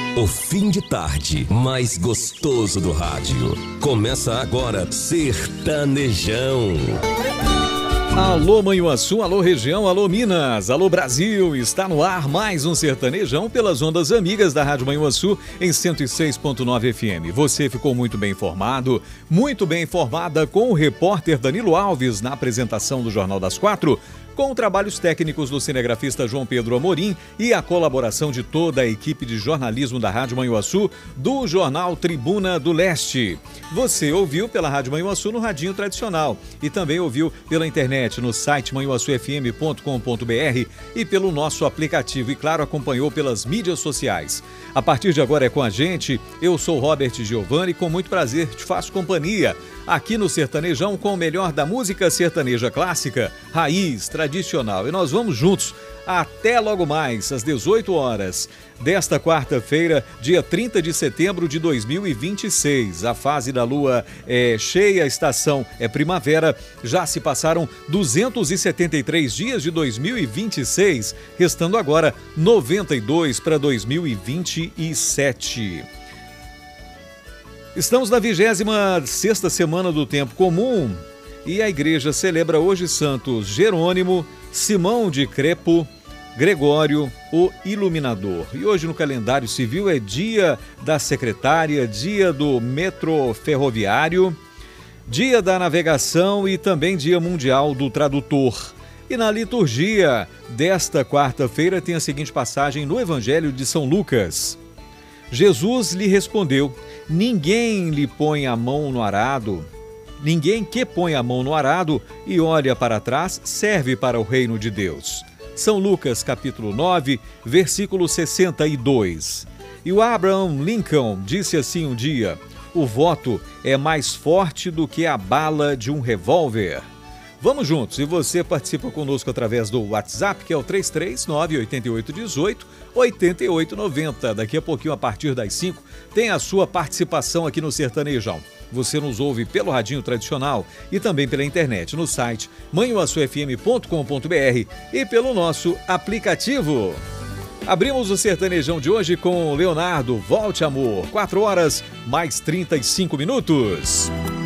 O fim de tarde mais gostoso do rádio. Começa agora Sertanejão. Alô Manhuaçu, alô região, alô Minas, alô Brasil, está no ar mais um Sertanejão pelas ondas amigas da Rádio Manhuaçu em 106.9 FM. Você ficou muito bem informado, muito bem informada com o repórter Danilo Alves na apresentação do Jornal das 4, com trabalhos técnicos do cinegrafista João Pedro Amorim e a colaboração de toda a equipe de jornalismo da Rádio Manhuaçu do Jornal Tribuna do Leste. Você ouviu pela Rádio Manhuaçu no radinho tradicional e também ouviu pela internet no site manhuaçufm.com.br e pelo nosso aplicativo e, claro, acompanhou pelas mídias sociais. A partir de agora é com a gente, eu sou Robert Giovanni e com muito prazer te faço companhia aqui no Sertanejão com o melhor da música sertaneja clássica, raiz, tradicional. E nós vamos juntos até logo mais, às 18 horas desta quarta-feira, dia 30 de setembro de 2026. A fase da lua é cheia, a estação é primavera. Já se passaram 273 dias de 2026, restando agora 92 para 2027. Estamos na 26ª semana do Tempo Comum e a igreja celebra hoje santos Jerônimo, Simão de Crepo, Gregório, o Iluminador. E hoje no calendário civil é dia da secretária, dia do metro ferroviário, dia da navegação e também dia mundial do tradutor. E na liturgia desta quarta-feira tem a seguinte passagem no Evangelho de São Lucas. Jesus lhe respondeu: ninguém lhe põe a mão no arado, ninguém que põe a mão no arado e olha para trás serve para o reino de Deus. São Lucas capítulo 9, versículo 62. E o Abraham Lincoln disse assim um dia: o voto é mais forte do que a bala de um revólver. Vamos juntos, e você participa conosco através do WhatsApp, que é o 339-8818-8890. Daqui a pouquinho, a partir das 5, tem a sua participação aqui no Sertanejão. Você nos ouve pelo radinho tradicional e também pela internet, no site manhuaçufm.com.br e pelo nosso aplicativo. Abrimos o Sertanejão de hoje com Leonardo, Volte Amor, 4 horas mais 35 minutos.